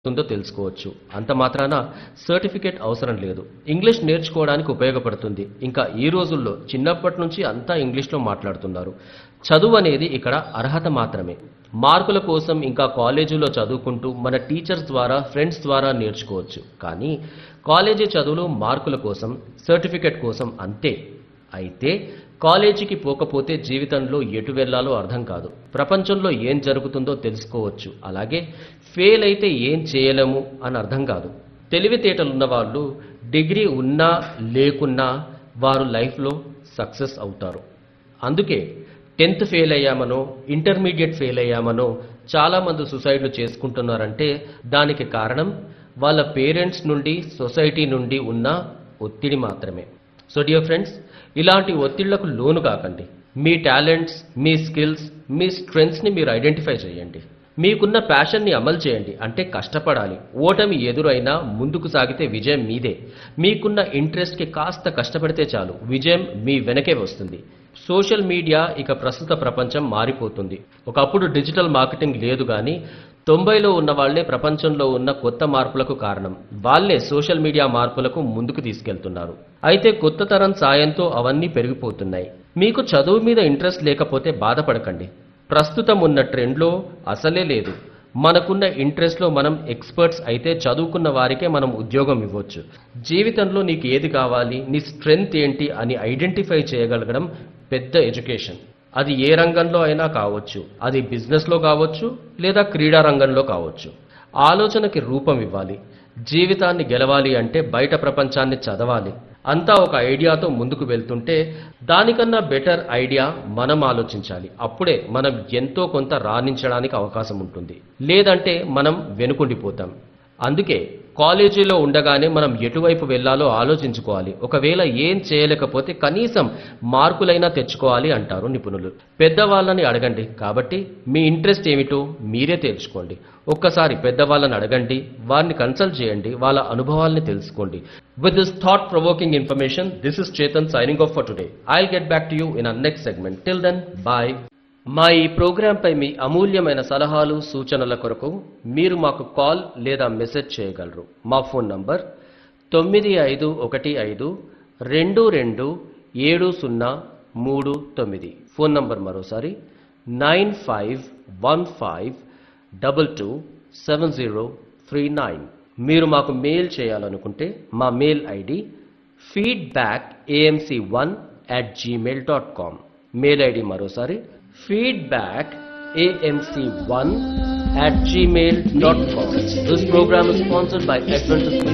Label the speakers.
Speaker 1: ఉందో తెలుసుకోవచ్చు. అంత మాత్రాన సర్టిఫికేట్ అవసరం లేదు. ఇంగ్లీష్ నేర్చుకోవడానికి ఉపయోగపడుతుంది. ఇంకా ఈ రోజుల్లో చిన్నప్పటి నుంచి అంతా ఇంగ్లీష్లో మాట్లాడుతున్నారు. చదువు అనేది ఇక్కడ అర్హత మాత్రమే. మార్కుల కోసం ఇంకా కాలేజీలో చదువుకుంటూ మన టీచర్స్ ద్వారా ఫ్రెండ్స్ ద్వారా నేర్చుకోవచ్చు. కానీ కాలేజీ చదువులు మార్కుల కోసం సర్టిఫికేట్ కోసం అంతే. అయితే కాలేజీకి పోకపోతే జీవితంలో ఎటు వెళ్లాలో అర్థం కాదు. ప్రపంచంలో ఏం జరుగుతుందో తెలుసుకోవచ్చు. అలాగే ఫెయిల్ అయితే ఏం చేయలేము అని అర్థం కాదు. తెలివితేటలున్న వాళ్ళు డిగ్రీ ఉన్నా లేకున్నా వారు లైఫ్లో సక్సెస్ అవుతారు. అందుకే 10th ఫెయిల్ అయ్యామనో ఇంటర్మీడియట్ ఫెయిల్ అయ్యామనో చాలామంది సూసైడ్లు చేసుకుంటున్నారంటే దానికి కారణం వాళ్ళ పేరెంట్స్ నుండి సొసైటీ నుండి ఉన్న ఒత్తిడి మాత్రమే. సో డియర్ ఫ్రెండ్స్, ఇలాంటి ఒత్తిళ్లకు లోను కాకండి. మీ టాలెంట్స్, మీ స్కిల్స్, మీ స్ట్రెంగ్త్స్ని మీరు ఐడెంటిఫై చేయండి. మీకున్న ప్యాషన్ని అమలు చేయండి. అంటే కష్టపడాలి. ఓటమి ఎదురైనా ముందుకు సాగితే విజయం మీదే. మీకున్న ఇంట్రెస్ట్కి కాస్త కష్టపడితే చాలు, విజయం మీ వెనకే వస్తుంది. సోషల్ మీడియా ఇక ప్రస్తుత ప్రపంచం మారిపోతుంది. ఒకప్పుడు డిజిటల్ మార్కెటింగ్ లేదు, కానీ 90లో ఉన్న వాళ్లే ప్రపంచంలో ఉన్న కొత్త మార్పులకు కారణం. వాళ్లే సోషల్ మీడియా మార్పులకు ముందుకు తీసుకెళ్తున్నారు. అయితే కొత్త తరం సాయంతో అవన్నీ పెరిగిపోతున్నాయి. మీకు చదువు మీద ఇంట్రెస్ట్ లేకపోతే బాధపడకండి. ప్రస్తుతం ఉన్న ట్రెండ్లో అసలే లేదు. మనకున్న ఇంట్రెస్ట్లో మనం ఎక్స్పర్ట్స్ అయితే చదువుకున్న వారికే మనం ఉద్యోగం ఇవ్వచ్చు. జీవితంలో నీకు ఏది కావాలి, నీ స్ట్రెంగ్త్ ఏంటి అని ఐడెంటిఫై చేయగలగడం పెద్ద ఎడ్యుకేషన్. అది ఏ రంగంలో అయినా కావచ్చు. అది బిజినెస్లో కావచ్చు లేదా క్రీడా రంగంలో కావచ్చు. ఆలోచనకి రూపం ఇవ్వాలి. జీవితాన్ని గెలవాలి అంటే బయట ప్రపంచాన్ని చదవాలి. అంతా ఒక ఐడియాతో ముందుకు వెళ్తుంటే దానికన్నా బెటర్ ఐడియా మనం ఆలోచించాలి. అప్పుడే మనం ఎంతో కొంత రాణించడానికి అవకాశం ఉంటుంది. లేదంటే మనం వెనుకుండిపోతాం. అందుకే కాలేజీలో ఉండగానే మనం ఎటువైపు వెళ్లాలో ఆలోచించుకోవాలి. ఒకవేళ ఏం చేయలేకపోతే కనీసం మార్కులైనా తెచ్చుకోవాలి అంటారు నిపుణులు. పెద్దవాళ్ళని అడగండి. కాబట్టి మీ ఇంట్రెస్ట్ ఏమిటో మీరే తేల్చుకోండి. ఒక్కసారి పెద్దవాళ్ళని అడగండి, వారిని కన్సల్ట్ చేయండి, వాళ్ళ అనుభవాల్ని తెలుసుకోండి. With this thought-provoking information, this is Chetan signing off for today. I'll get back to you in our next segment. Till then, bye. మా ఈ ప్రోగ్రాంపై మీ అమూల్యమైన సలహాలు సూచనల కొరకు మీరు మాకు కాల్ లేదా మెసేజ్ చేయగలరు. మా ఫోన్ నంబర్ 9515227039. ఫోన్ నంబర్ మరోసారి 9515227039. మీరు మాకు మెయిల్ చేయాలనుకుంటే మా mail ID feedbackamc1@gmail.com. Mail ID మరోసారి feedbackamc1@gmail.com. This program is sponsored by Adventist